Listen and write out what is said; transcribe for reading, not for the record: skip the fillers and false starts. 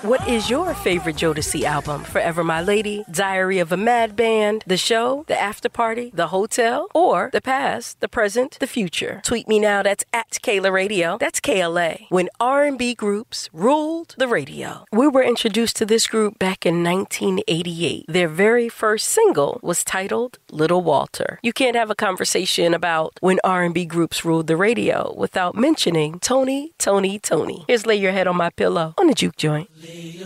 What is your favorite Jodeci album? Forever My Lady, Diary of a Mad Band, The Show, The After Party, The Hotel, or The Past, The Present, The Future? Tweet me now. That's at Kayla Radio. That's KLA. When R&B groups ruled the radio. We were introduced to this group back in 1988. Their very first single was titled Little Walter. You can't have a conversation about when R&B groups ruled the radio without mentioning Tony, Tony, Tony. Here's Lay Your Head on My Pillow on the Juke Joint.